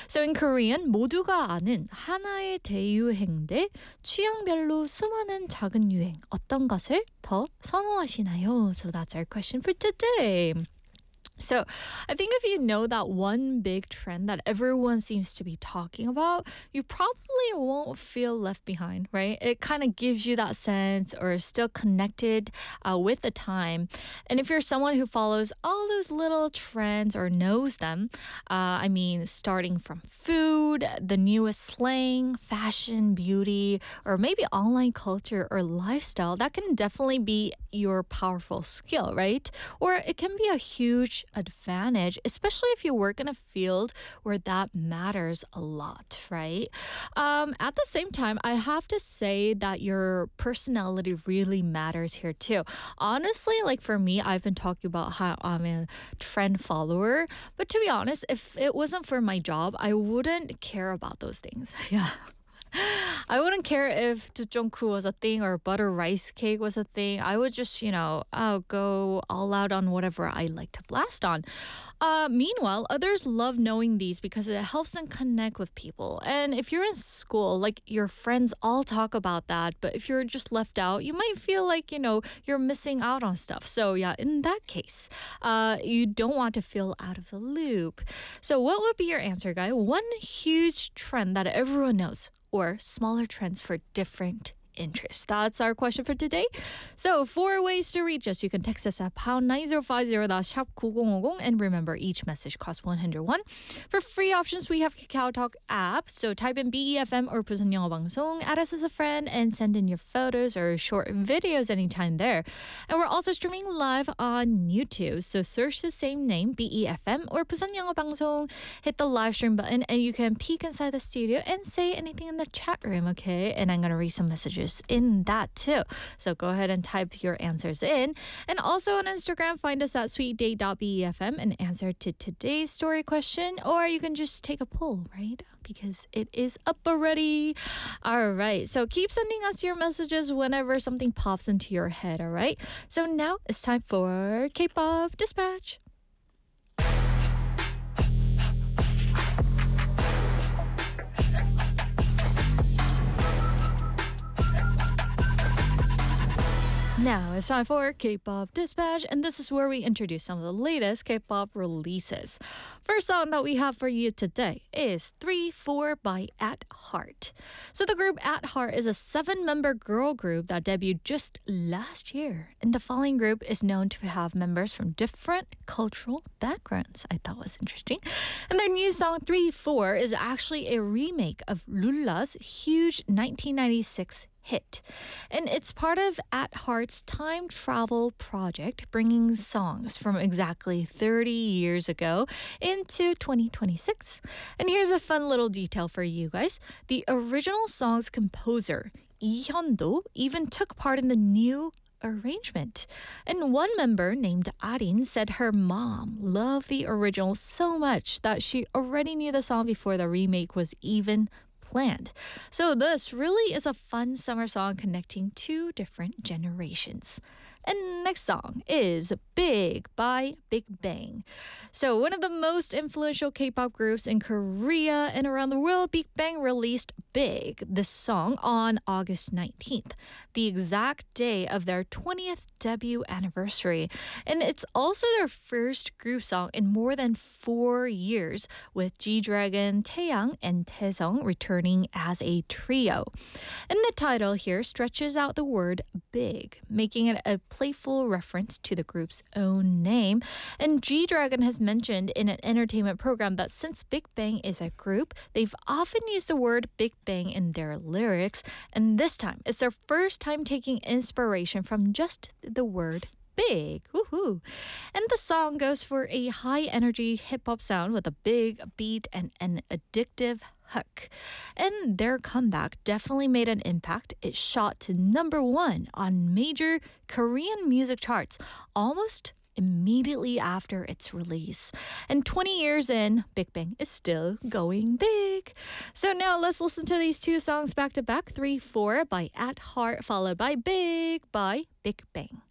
So in Korean, 모두가 아는 하나의 대유행 대 취향별로 수많은 작은 유행. 어떤 것을 더 선호하시나요? So that's our question for today. So I think if you know that one big trend that everyone seems to be talking about, you probably won't feel left behind, right? It kind of gives you that sense or is still connected with the time. And if you're someone who follows all those little trends or knows them, I mean, starting from food, the newest slang, fashion, beauty, or maybe online culture or lifestyle, that can definitely be your powerful skill, right? Or it can be a huge advantage, especially if you work in a field where that matters a lot, right? At the same time, I have to say that your personality really matters here too. Honestly, like for me, I've been talking about how I'm a trend follower, but to be honest, if it wasn't for my job, I wouldn't care about those things. Yeah. I wouldn't care if Jjongku was a thing or butter rice cake was a thing. I would just, go all out on whatever I like to blast on. Meanwhile, others love knowing these because it helps them connect with people. And if you're in school, like your friends all talk about that, but if you're just left out, you might feel like, you're missing out on stuff. So yeah, in that case, you don't want to feel out of the loop. So what would be your answer, guy? One huge trend that everyone knows or smaller trends for different interests? That's our question for today. So 4 ways to reach us. You can text us at pound 9050 샵 9050 and remember each message costs 101. For free options, we have Kakao Talk app. So type in BEFM or 부산 영어 방송, add us as a friend and send in your photos or short videos anytime there. And we're also streaming live on YouTube. So search the same name, BEFM or 부산 영어 방송. Hit the live stream button and you can peek inside the studio and say anything in the chat room, okay? And I'm going to read some messages in that too. So go ahead and type your answers in. And also on Instagram, find us at sweetday.befm and answer to today's story question. Or you can just take a poll, right? Because it is up already. All right. So keep sending us your messages whenever something pops into your head, all right? So now it's time for K-pop Dispatch. Now it's time for K-pop Dispatch, and this is where we introduce some of the latest K-pop releases. First song that we have for you today is 3-4 by At Heart. So the group At Heart is a 7-member girl group that debuted just last year. And the following group is known to have members from different cultural backgrounds. I thought was interesting. And their new song 3-4 is actually a remake of Lulla's huge 1996 hit. And it's part of At Heart's time travel project, bringing songs from exactly 30 years ago into 2026. And here's a fun little detail for you guys. The original song's composer, Lee Hyun-do, even took part in the new arrangement. And one member named Arin said her mom loved the original so much that she already knew the song before the remake was even planned. So this really is a fun summer song connecting two different generations. And next song is Big by Big Bang. So one of the most influential K-pop groups in Korea and around the world, Big Bang released Big, this song, on August 19th, the exact day of their 20th debut anniversary. And it's also their first group song in more than 4 years, with G-Dragon, Taeyang, and Taesung returning as a trio. And the title here stretches out the word big, making it a playful reference to the group's own name. And G-Dragon has mentioned in an entertainment program that since Big Bang is a group, they've often used the word Big Bang in their lyrics. And this time, it's their first time taking inspiration from just the word big. Woohoo! And the song goes for a high-energy hip-hop sound with a big beat and an addictive hook. And their comeback definitely made an impact. It shot to #1 on major Korean music charts almost immediately after its release. And 20 years in, Big Bang is still going big. So now let's listen to these two songs back to back. 3-4 by At Heart, followed by Big Bang.